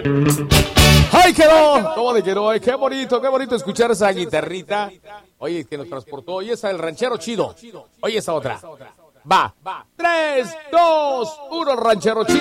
¡Ay, quedó! ¿Cómo de que no? Ay, qué bonito escuchar esa guitarrita. Oye, que nos transportó. Oye, esa el ranchero chido. Oye, esa otra. Va. 3, 2, 1, ranchero chido.